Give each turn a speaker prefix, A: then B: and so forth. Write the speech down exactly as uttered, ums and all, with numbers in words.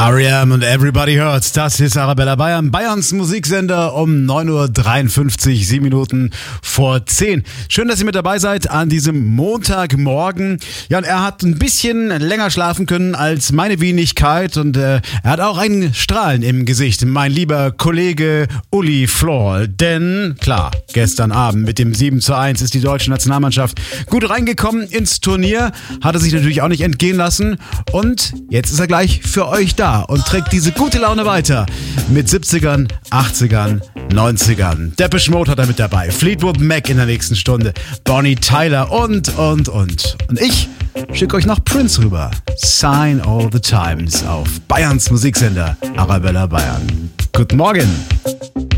A: R E M und Everybody Hurts, das ist Arabella Bayern, Bayerns Musiksender um neun Uhr dreiundfünfzig, sieben Minuten vor zehn. Schön, dass ihr mit dabei seid an diesem Montagmorgen. Ja, und er hat ein bisschen länger schlafen können als meine Wenigkeit und äh, er hat auch ein Strahlen im Gesicht, mein lieber Kollege Uli Flor. Denn, klar, gestern Abend mit dem sieben zu eins ist die deutsche Nationalmannschaft gut reingekommen ins Turnier, hat er sich natürlich auch nicht entgehen lassen und jetzt ist er gleich für euch da und trägt diese gute Laune weiter mit siebzigern, achtzigern, neunzigern. Depeche Mode hat er mit dabei, Fleetwood Mac in der nächsten Stunde, Bonnie Tyler und, und, und. Und ich schicke euch noch Prince rüber. Sign All the Times auf Bayerns Musiksender Arabella Bayern. Guten Morgen.